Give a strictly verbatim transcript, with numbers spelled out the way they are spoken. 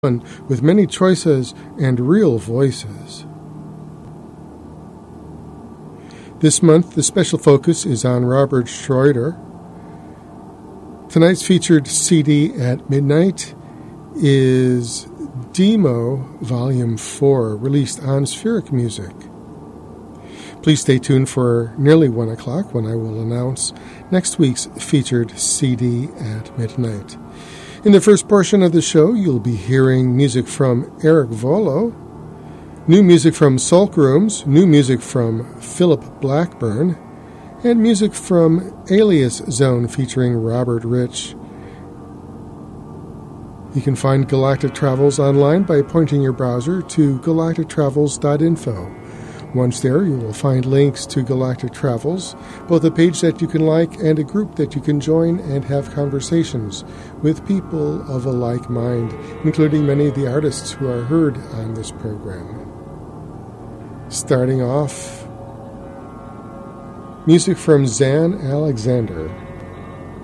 with many choices and real voices. This month, the special focus is on Robert Schroeder. Tonight's featured C D at midnight is Demo Volume four, released on Spheric Music. Please stay tuned for nearly one o'clock when I will announce next week's featured C D at midnight. In the first portion of the show, you'll be hearing music from Eric Volo, new music from Sulk Rooms, new music from Philip Blackburn, and music from Alias Zone featuring Robert Rich. You can find Galactic Travels online by pointing your browser to galactic travels dot info. Once there, you will find links to Galactic Travels, both a page that you can like and a group that you can join and have conversations with people of a like mind, including many of the artists who are heard on this program. Starting off, music from Zan Alexander.